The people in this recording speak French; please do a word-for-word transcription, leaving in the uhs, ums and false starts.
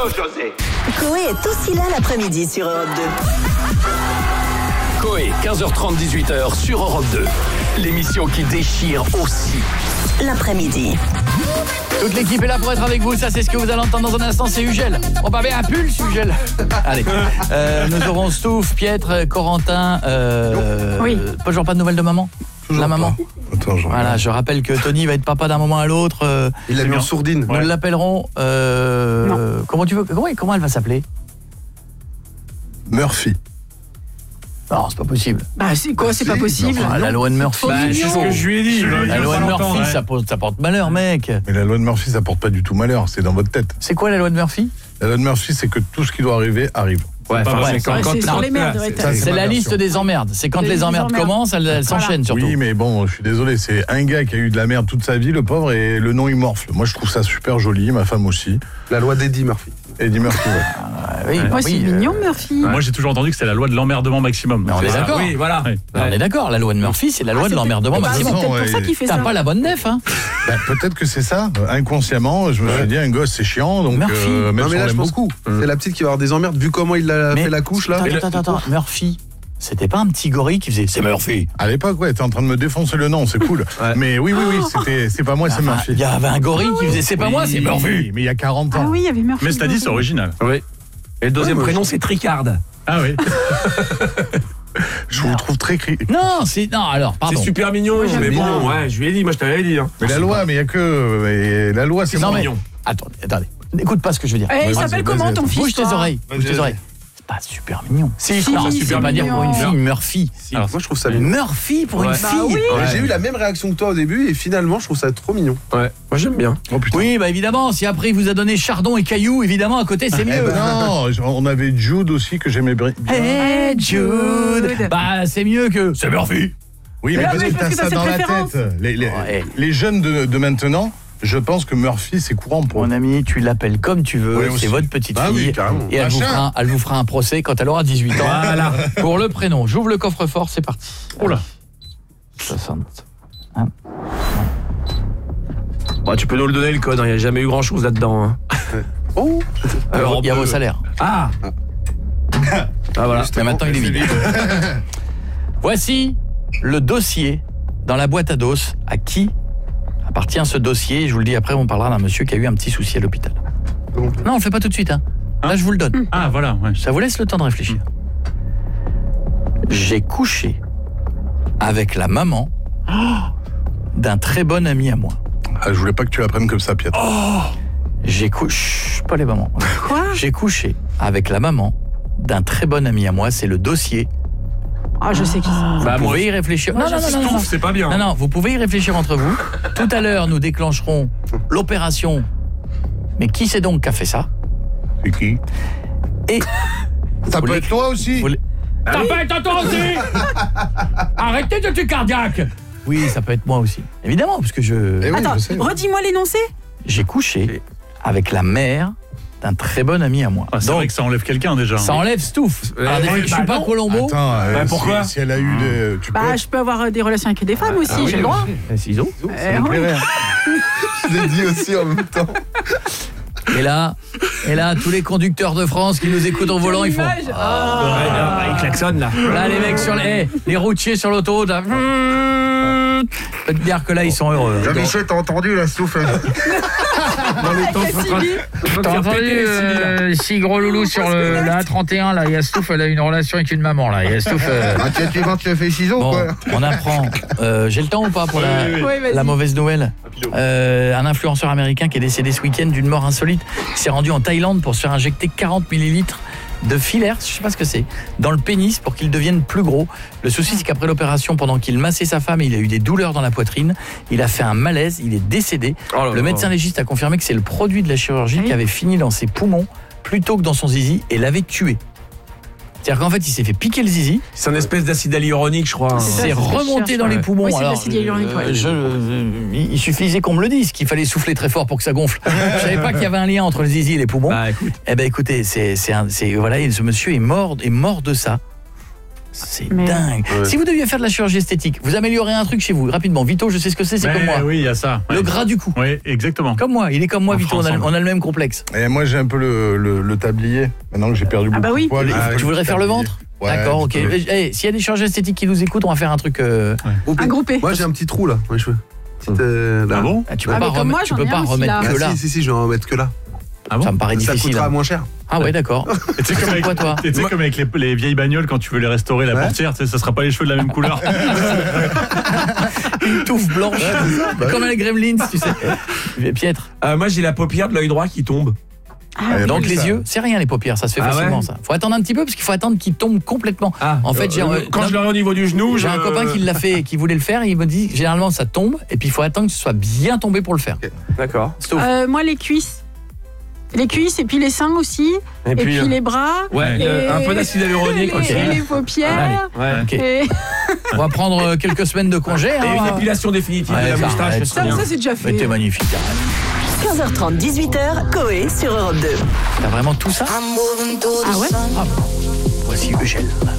José. Coé est aussi là l'après-midi sur Europe deux. Coé, quinze heures trente, dix-huit heures sur Europe deux. L'émission qui déchire aussi l'après-midi. Toute l'équipe est là pour être avec vous, ça c'est ce que vous allez entendre dans un instant, c'est Ugel. On va bien un pulse, Ugel. Allez, euh, nous aurons Stouff, Pietre, Corentin. Euh, oui. Pas genre pas de nouvelles de maman. Toujours la maman. Attends, voilà, je rappelle que Tony va être papa d'un moment à l'autre. Euh, Il l'a mis en sourdine. Nous ouais. l'appellerons. Euh, comment tu veux comment, comment elle va s'appeler? Murphy. Non, c'est pas possible. Bah c'est quoi, c'est pas possible. Non, la loi de Murphy. Bah, c'est ce que je lui ai dit. La loi de Murphy, ça, porte, ça porte malheur, mec. Mais la loi de Murphy, ça porte pas du tout malheur, c'est dans votre tête. C'est quoi la loi de Murphy? La loi de Murphy, c'est que tout ce qui doit arriver arrive. Ouais, c'est, ouais, quand, ouais, quand, c'est quand, sur les merdes. C'est, c'est la liste des emmerdes. C'est quand les, les emmerdes, emmerdes commencent, elles, elles voilà. s'enchaînent surtout. Oui, mais bon, je suis désolé, c'est un gars qui a eu de la merde toute sa vie, le pauvre, et le nom il morfle. Moi, je trouve ça super joli, ma femme aussi. La loi d'Eddie Murphy. Eddie Murphy, ouais. Ah, oui, ouais. Moi, c'est oui, mignon, Murphy. Ouais. Moi, j'ai toujours entendu que c'était la loi de l'emmerdement maximum. Mais on est d'accord. Oui, voilà. Ouais. Ouais. On est d'accord. La loi de Murphy, c'est la loi ah, de l'emmerdement bah, maximum. C'est peut-être pour ça qu'il fait T'as ça. T'as pas la bonne nef, hein. Bah, peut-être que c'est ça. Inconsciemment, je me suis dit, un gosse, c'est chiant, donc Murphy. Euh, même non, mais là, je pense beaucoup. C'est la petite qui va avoir des emmerdes, vu comment il a mais fait la couche, là. Attends, attends, attends. Murphy. C'était pas un petit gorille qui faisait c'est Murphy. À l'époque, ouais, t'es en train de me défoncer le nom, c'est cool. Ouais. Mais oui, oui, oui, c'était, c'est pas moi, c'est Murphy. Il y avait un gorille qui faisait c'est pas oui, moi, c'est Murphy. Mais il y a quarante ans. Ah oui, il y avait Murphy. Mais c'est à dit, c'est original. Oui. Et le deuxième ouais, prénom, je... c'est Tricard. Ah oui. Je vous trouve très cri. Non, c'est non alors pardon. C'est super mignon, ouais, mais bien. bon, ouais, je lui ai dit, moi je t'avais dit. Hein. Mais la loi, mais il y a que mais la loi, c'est non, mignon. Mais... Attendez, attendez. N'écoute pas ce que je veux dire. Eh, il s'appelle comment ton fils? Bouge tes oreilles. Bouge tes oreilles. Pas super mignon. Si, si, non, super pas dire pour une fille Murphy. Si. Alors, moi je trouve ça mignon. Murphy pour ouais. une fille. Bah oui. Ouais. J'ai eu la même réaction que toi au début et finalement je trouve ça trop mignon. Ouais, moi j'aime bien. Oh, oui, bah évidemment, si après il vous a donné Chardon et Caillou, évidemment à côté c'est mieux. Eh ben, non, on avait Jude aussi que j'aimais bien. Hey Jude. Bah c'est mieux que c'est Murphy. Oui, mais, mais parce, que parce que t'as ça dans la tête. Les, les, ouais. les jeunes de, de maintenant. Je pense que Murphy, c'est courant pour... Mon ami, tu l'appelles comme tu veux, oui, c'est votre petite ah fille. Oui, et elle vous, un, elle vous fera un procès quand elle aura dix-huit ans. Voilà. Pour le prénom. J'ouvre le coffre-fort, c'est parti. Oh là. soixante. Hein. Bah, tu peux nous le donner le code, il hein. n'y a jamais eu grand-chose là-dedans. Hein. Oh. Alors, il y a vos salaires. Ah. Ah voilà. Mais maintenant, il est vide. Voici le dossier dans la boîte à dos à qui appartient ce dossier. Je vous le dis après, on parlera d'un monsieur qui a eu un petit souci à l'hôpital. Non, on le fait pas tout de suite. Hein. Là, hein je vous le donne. Ah, voilà. Ouais. Ça vous laisse le temps de réfléchir. J'ai couché avec la maman d'un très bon ami à moi. Ah, je voulais pas que tu l'apprennes comme ça, Pietre. Oh J'ai couché... Pas les mamans. Quoi? J'ai couché avec la maman d'un très bon ami à moi. C'est le dossier... Ah, je sais qui c'est. Vous bah, pouvez moi, y réfléchir. Non, non, non, non, non. c'est pas bien. Non, non, vous pouvez y réfléchir entre vous. Tout à l'heure, nous déclencherons l'opération. Mais qui c'est donc qui a fait ça? C'est qui? Et ça peut être toi aussi. Vous... Ah, ça oui. peut être toi aussi. Arrêtez de tuer cardiaque. Oui, ça peut être moi aussi. Évidemment, parce que je... Eh oui, Attends, je redis-moi l'énoncé. J'ai couché avec la mère d'un très bon ami à moi. Ah, c'est Donc, vrai que ça enlève quelqu'un déjà. Ça enlève Stouff. Euh, Alors, oui, je bah suis pas non. Colombo. Attends, euh, bah, pourquoi si, si elle a eu des... Tu bah, peux... je peux avoir des relations avec des femmes ah, aussi, ah, oui, j'ai le droit. Eh, ciseaux. Eh, oui. Je l'ai dit aussi en même temps. Et là, et là, tous les conducteurs de France qui nous écoutent au volant, ils font... Oh. Ah, ils klaxonnent là. Là, les mecs sur les... Les routiers sur l'autoroute, là... Je peux te dire que là, ils sont heureux. Jean-Michel, t'as entendu la souffle? Dans les temps, t'as entendu euh, si gros loulou sur le, la A trente et un, là, il y a Stouff, elle a une relation avec une maman, là. Il y a Stouff... Euh... Ah, tu tu vas te faire ciseaux, bon, quoi. On apprend. Euh, j'ai le temps ou pas pour la, oui, oui, la mauvaise nouvelle? euh, Un influenceur américain qui est décédé ce week-end d'une mort insolite s'est rendu en Thaïlande pour se faire injecter quarante millilitres de fillers, je sais pas ce que c'est, dans le pénis pour qu'il devienne plus gros. Le souci, c'est qu'après l'opération, pendant qu'il massait sa femme, il a eu des douleurs dans la poitrine, il a fait un malaise, il est décédé. Oh le médecin légiste a confirmé que c'est le produit de la chirurgie qui avait fini dans ses poumons plutôt que dans son zizi et l'avait tué. C'est-à-dire qu'en fait, il s'est fait piquer le zizi. C'est une espèce d'acide hyaluronique, je crois. C'est remonté dans les poumons. Oui, c'est Alors, l'acide hyaluronique, ouais. euh, je, euh, il suffisait qu'on me le dise, qu'il fallait souffler très fort pour que ça gonfle. Je savais pas qu'il y avait un lien entre le zizi et les poumons. Bah, écoute. Eh ben, écoutez, c'est, c'est un, c'est, voilà, ce monsieur est mort, est mort de ça. C'est Mais- dingue. Ouais. Si vous deviez faire de la chirurgie esthétique, vous améliorez un truc chez vous, rapidement. Vito, je sais ce que c'est, c'est Ouais, comme moi. Oui, il y a ça. Le Ouais. gras du cou. Oui, exactement. Comme moi, il est comme moi, On Vito, fera on a, ensemble. on a le même complexe. Et moi, j'ai un peu le, le, le tablier. Maintenant que j'ai perdu Ah beaucoup bah oui. de poids. il Ah, faut Tu voudrais faire le tablier. ventre Ouais, D'accord, ok. tu peux. Eh, s'il y a des chirurgiens esthétiques qui nous écoutent, on va faire un truc. euh, Un groupé. Moi, j'ai un petit trou là, dans les cheveux. Petite, euh, là. Ah bon ah, tu peux Ah, pas, mais comme remettre- moi, tu j'en peux ai pas un aussi, remettre là. que Ah, là. si, si, si, je vais en mettre que là. Ah bon Ça me paraît Ça difficile. coûtera hein. moins cher. Ah ouais, d'accord. Et tu sais, comme avec, Quoi, toi tu sais, comme avec les, les vieilles bagnoles, quand tu veux les restaurer, la Ouais. portière, tu sais, ça sera pas les cheveux de la même couleur. Une touffe blanche. Comme les Gremlins, tu sais. Pietre. Euh, moi, j'ai la paupière de l'œil droit qui tombe. Ah, Ouais, Donc oui, les ça. yeux, c'est rien les paupières, ça se fait Ah facilement ouais ça. Faut attendre un petit peu parce qu'il faut attendre qu'ils tombent complètement. Ah, En fait, j'ai euh, euh, quand non, je l'aurai au niveau du genou, j'ai je- un copain qui l'a fait, qui voulait le faire, et il me dit généralement ça tombe et puis il faut attendre que ce soit bien tombé pour le faire. D'accord. Sauf- Euh, moi, les cuisses. Les cuisses et puis les seins aussi. Et Et, puis, puis, euh, les bras. ouais, et- euh, un peu d'acide hyaluronique. et, Ok. et les paupières. Ouais. Ok. Et... On va prendre euh, quelques semaines de congé. Et une Hein. épilation définitive Ouais, de la ça moustache. arrête, c'est Ça, bien. ça c'est déjà Mais fait. t'es magnifique. quinze heures trente, dix-huit heures, Coé sur Europe deux. T'as vraiment tout ça Ah ouais Voici Eugène.